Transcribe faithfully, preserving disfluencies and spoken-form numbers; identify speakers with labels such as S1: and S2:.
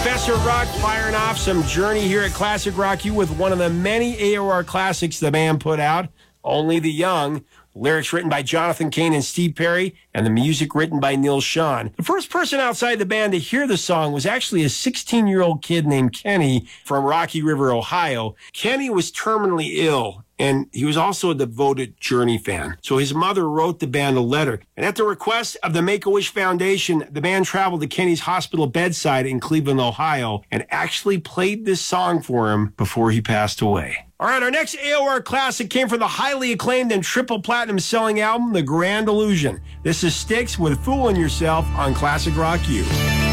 S1: Professor Rock firing off some Journey here at Classic Rock U with one of the many A O R classics the band put out, Only the Young. Lyrics written by Jonathan Cain and Steve Perry, and the music written by Neil Schon. The first person outside the band to hear the song was actually a sixteen-year-old kid named Kenny from Rocky River, Ohio. Kenny was terminally ill, and he was also a devoted Journey fan. So his mother wrote the band a letter. And at the request of the Make-A-Wish Foundation, the band traveled to Kenny's hospital bedside in Cleveland, Ohio, and actually played this song for him before he passed away. All right, our next A O R classic came from the highly acclaimed and triple platinum selling album, The Grand Illusion. This is Styx with Fooling Yourself on Classic Rock U.